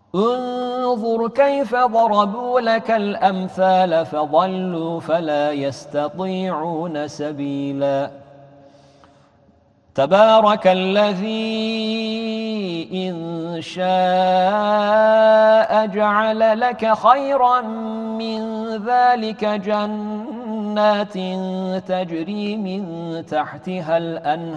انظر كيف ضربوا لك الأمثال فضلوا فلا يستطيعون سبيلا تبارك الذي إن شاء جعل لك خيرا من ذلك جنات تجري من تحتها الأنهار